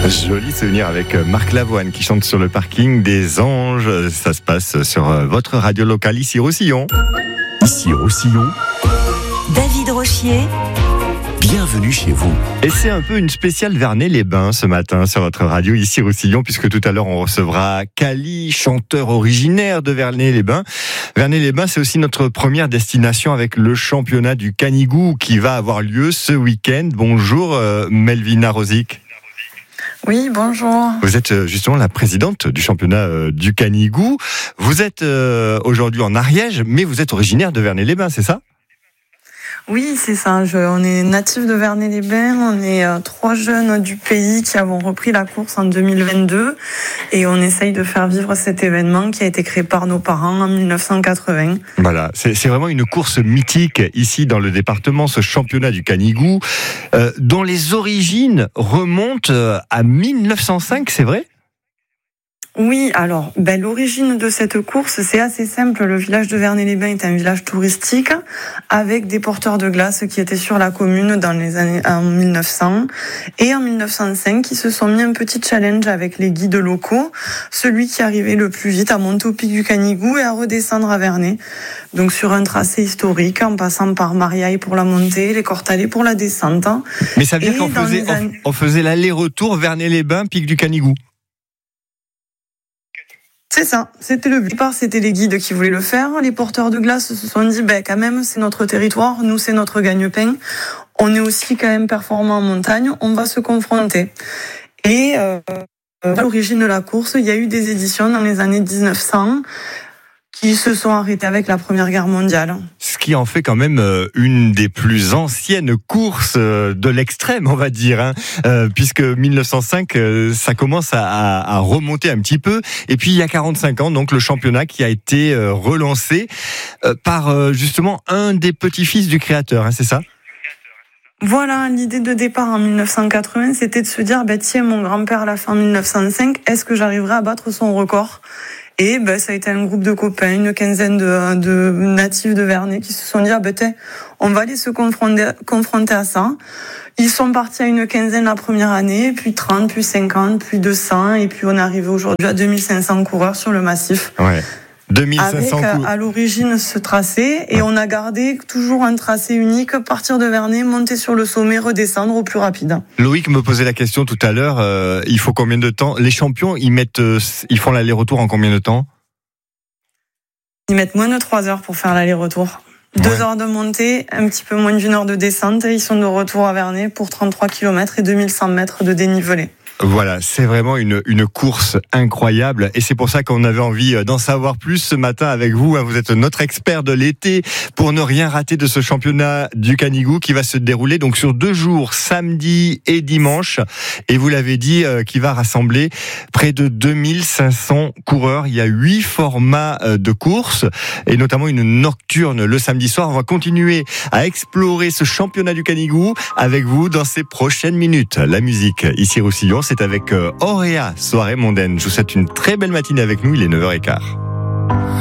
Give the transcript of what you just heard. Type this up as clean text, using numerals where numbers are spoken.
Joli souvenir avec Marc Lavoine qui chante sur le parking des Anges. Ça se passe sur votre radio locale ici Roussillon. Ici Roussillon, David Rochier. bienvenue chez vous. Et c'est un peu une spéciale Vernet-les-Bains ce matin sur votre radio ici Roussillon, puisque tout à l'heure on recevra Cali, chanteur originaire de Vernet-les-Bains. Vernet-les-Bains, c'est aussi notre première destination avec le championnat du Canigou qui va avoir lieu ce week-end. Bonjour Melvina Rosic. Oui, bonjour. Vous êtes justement la présidente du championnat du Canigou. Vous êtes aujourd'hui en Ariège, mais vous êtes originaire de Vernet-les-Bains, c'est ça ? Oui, c'est ça. On est natifs de Vernet-les-Bains. On est 3 jeunes du pays qui avons repris la course en 2022 et on essaye de faire vivre cet événement qui a été créé par nos parents en 1980. Voilà, c'est vraiment une course mythique ici dans le département, ce championnat du Canigou, dont les origines remontent à 1905, c'est vrai ? Oui, alors, l'origine de cette course, c'est assez simple. Le village de Vernet-les-Bains est un village touristique avec des porteurs de glace qui étaient sur la commune dans les années en 1900. Et en 1905, ils se sont mis un petit challenge avec les guides locaux. Celui qui arrivait le plus vite à monter au pic du Canigou et à redescendre à Vernet. Donc, sur un tracé historique, en passant par Mariaille pour la montée, les Cortalais pour la descente. Mais ça veut dire qu'on faisait l'aller-retour Vernet-les-Bains, pic du Canigou. C'est ça, c'était le départ, c'était les guides qui voulaient le faire. Les porteurs de glace se sont dit, quand même, c'est notre territoire, nous c'est notre gagne-pain. On est aussi quand même performant en montagne, on va se confronter. Et à l'origine de la course, il y a eu des éditions dans les années 1900 qui se sont arrêtées avec la Première Guerre mondiale. Ce qui en fait quand même une des plus anciennes courses de l'extrême, on va dire, puisque 1905, ça commence à remonter un petit peu. Et puis il y a 45 ans, donc le championnat qui a été relancé par justement un des petits-fils du créateur, c'est ça ? Voilà, l'idée de départ en 1980, c'était de se dire, tiens, mon grand-père l'a fait en 1905, est-ce que j'arriverai à battre son record ? Et ça a été un groupe de copains, une quinzaine de natifs de Vernet qui se sont dit, on va aller se confronter à ça. Ils sont partis à une quinzaine la première année, puis 30, puis 50, puis 200, et puis on est arrivé aujourd'hui à 2500 coureurs sur le massif. Ouais. 2500 avec à l'origine ce tracé, et on a gardé toujours un tracé unique, partir de Vernet, monter sur le sommet, redescendre au plus rapide. Loïc me posait la question tout à l'heure, il faut combien de temps ? Les champions, ils font l'aller-retour en combien de temps ? Ils mettent moins de 3 heures pour faire l'aller-retour. 2 heures de montée, un petit peu moins d'1 heure de descente, et ils sont de retour à Vernet pour 33 km et 2100 mètres de dénivelé. Voilà, c'est vraiment une course incroyable et c'est pour ça qu'on avait envie d'en savoir plus ce matin avec vous. Vous êtes notre expert de l'été pour ne rien rater de ce championnat du Canigou qui va se dérouler donc sur 2 jours, samedi et dimanche. Et vous l'avez dit, qui va rassembler près de 2500 coureurs. Il y a 8 formats de course et notamment une nocturne le samedi soir. On va continuer à explorer ce championnat du Canigou avec vous dans ces prochaines minutes. La musique ici Roussillon, c'est avec Auréa, soirée mondaine. Je vous souhaite une très belle matinée avec nous, il est 9h15.